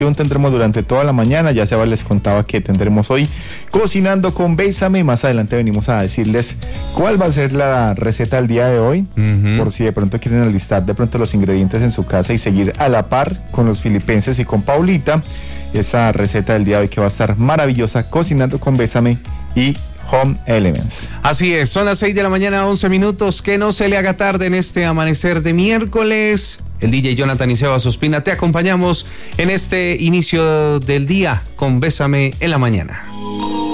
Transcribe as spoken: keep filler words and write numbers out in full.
tendremos durante toda la mañana. Ya Seba les contaba que tendremos hoy Cocinando con Bésame. Más adelante venimos a decirles cuál va a ser la receta del día de hoy, uh-huh. por si de pronto quieren alistar de pronto los ingredientes en su casa y seguir a la par con los filipenses y con Paulita. Esa receta del día de hoy que va a estar maravillosa, Cocinando con Bésame y Home Elements. Así es, son las seis de la mañana, once minutos. Que no se le haga tarde en este amanecer de miércoles. El D J Jonathan y Sebas Ospina te acompañamos en este inicio del día con Bésame en la mañana.